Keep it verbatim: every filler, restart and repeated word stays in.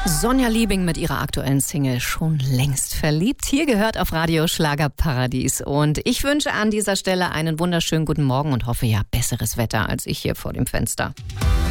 Sonja Liebing mit ihrer aktuellen Single Schon längst verliebt. Hier gehört auf Radio Schlagerparadies. Und ich wünsche an dieser Stelle einen wunderschönen guten Morgen und hoffe ja besseres Wetter als ich hier vor dem Fenster.